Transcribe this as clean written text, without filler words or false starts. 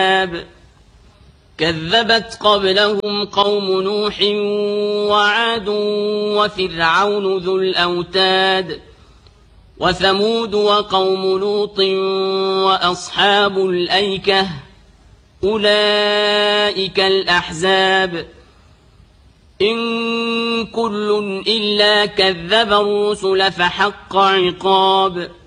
كذبت قبلهم قوم نوح وعاد وفرعون ذو الأوتاد وثمود وقوم لوط وأصحاب الأيكة أولئك الأحزاب إن كل إلا كذب الرسل فحق عقاب